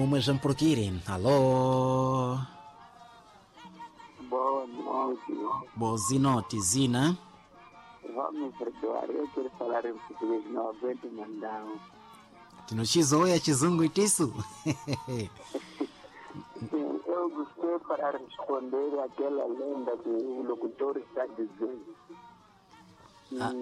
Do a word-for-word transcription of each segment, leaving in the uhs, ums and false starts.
Uma Jamporquiri, alô? Boa noite. Boa noite, Zina. Vamos perdoar, eu quero falar em português, não aguento mandar. Tinochizoya chizungu itisu. Sim, eu gostei para responder àquela lenda que o locutor está dizendo. Ah.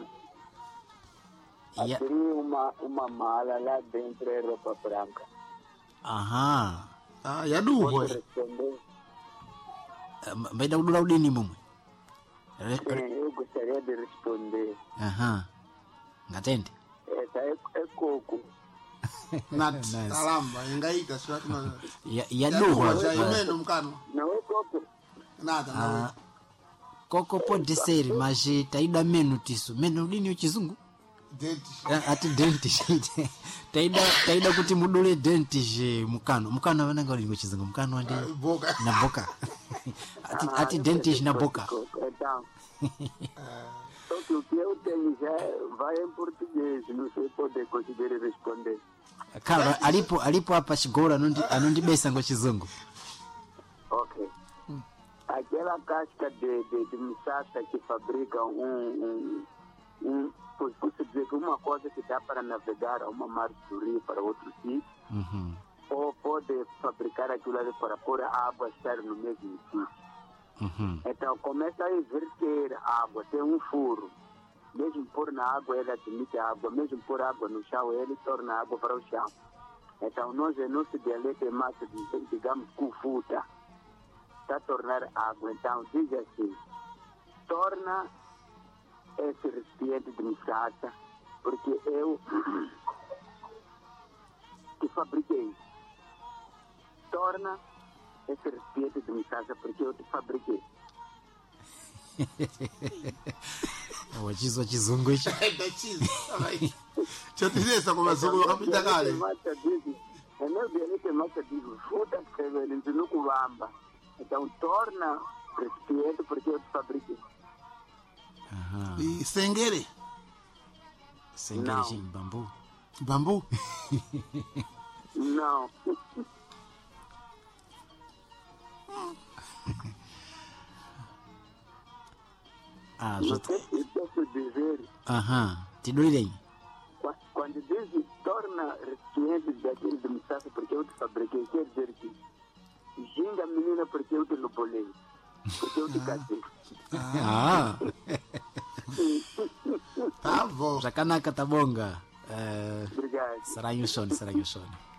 Que Yeah. abrir uma, uma mala lá dentro é roupa branca. Aham. Ah, ya duho. Pode responder? Vai dar o duro dini mumu. Sim, eu gostaria de responder. Aham. Ngatende. Essa é, é coco. Nat, Nice. salamba, ingaita siwati ma. Ya ya Ya duho. duho, ya imeno mkano. Não é coco. Nada, Ah, nada. koko pode ser, mas taida menu tisu. Menu dini uchizungu. Dente. Ah, ati dentish. taida taida kuti mudule dentish mukano. Mukano vananga uli uchizungu. Mukano andi Boca. na boca. ati Ah, ati eu dentish sei na que boca. fosse coco. Então, só que o que eu tenho já vai em português, não sei poder conseguir responder. Cara, alipo alipo hapa chigora anundi anundi besa ngo chizungu. Ok. Aquela casca de, de, de moussaka que fabrica um, um, um posso dizer que uma coisa que dá para navegar a uma mar do rio para outro sítio, Uhum. ou pode fabricar aquilo ali para pôr a água estar no mesmo sítio. Uhum. Então começa a inverter a água, tem um furo. Mesmo pôr na água, ele admite a água. Mesmo pôr água no chão, ele torna a água para o chão. Então nós, em nosso dialeto é mais, digamos, cufuta. Está a tornar água. Então diz assim, torna esse recipiente de moussaka, porque eu que fabriquei. Torna esse recipiente de moussaka, porque eu te fabriquei. Wachizo chizungu ichi. Da cheese. Vai. Deixa eu dizer essa conversa com o capitão Gale. É meu dialeto é massa digo, futa que ele não cubamba. Então torna recipiente, porque eu te fabriquei. Aham. E sengere. Sengere Não. de bambu. Bambu. Não. Ah, Não já. sei se eu posso dizer, Aham. Tidoirei. qua- quando diz torna recipiente daquele de moussaka, porque eu te fabriquei, quer dizer que ginga menina, porque eu te lupolei, porque eu te casei. Ah. Tá bom. Jakanaka tabonga. Eh, Obrigado. Saranho shoni, saranho shoni.